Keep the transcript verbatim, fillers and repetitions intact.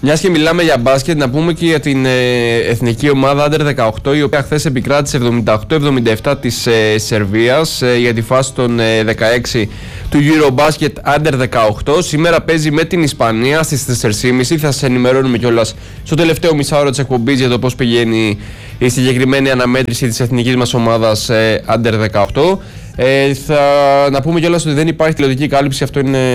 Μιας και μιλάμε για μπάσκετ, να πούμε και για την ε, εθνική ομάδα Under δεκαοκτώ, η οποία χθες επικράτησε εβδομήντα οκτώ εβδομήντα επτά της ε, Σερβίας ε, για τη φάση των ε, δεκαέξι του Eurobasket Under δεκαοκτώ. Σήμερα παίζει με την Ισπανία στις τέσσερις και μισή. Θα σας ενημερώνουμε κιόλας στο τελευταίο μισάωρο της εκπομπής για το πώς πηγαίνει η συγκεκριμένη αναμέτρηση της εθνικής μας ομάδας ε, Under δεκαοκτώ. Ε, θα να πούμε κιόλας ότι δεν υπάρχει τηλεοπτική κάλυψη, αυτό είναι